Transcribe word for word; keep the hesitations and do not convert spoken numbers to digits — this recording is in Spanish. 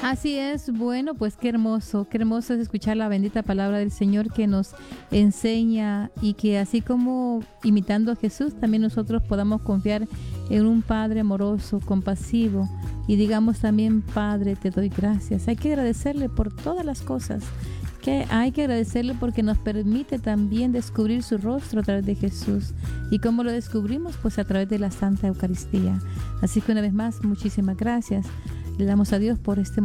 Así es, bueno, pues qué hermoso, qué hermoso es escuchar la bendita palabra del Señor que nos enseña y que así como imitando a Jesús, también nosotros podamos confiar en un Padre amoroso, compasivo y digamos también, Padre, te doy gracias. Hay que agradecerle por todas las cosas, que hay que agradecerle porque nos permite también descubrir su rostro a través de Jesús. ¿Y cómo lo descubrimos? Pues a través de la Santa Eucaristía. Así que una vez más, muchísimas gracias. Le damos a Dios por este momento.